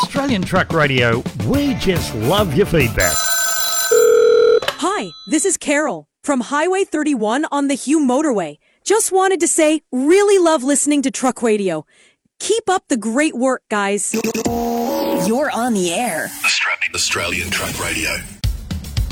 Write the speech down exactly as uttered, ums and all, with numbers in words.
Australian Truck Radio, we just love your feedback. Hi, this is Carol from Highway thirty-one on the Hugh Motorway. Just wanted to say, really love listening to Truck Radio. Keep up the great work, guys. You're on the air. Australian, Australian Truck Radio.